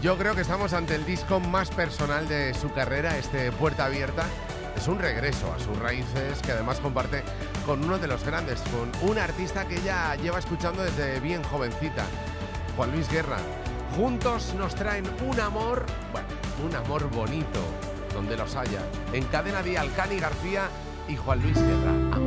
Yo creo que estamos ante el disco más personal de su carrera, este Puerta Abierta. Es un regreso a sus raíces que además comparte con uno de los grandes, con un artista que ella lleva escuchando desde bien jovencita, Juan Luis Guerra. Juntos nos traen un amor, bueno, un amor bonito, donde los haya. En Cadena Dial, Cani García y Juan Luis Guerra.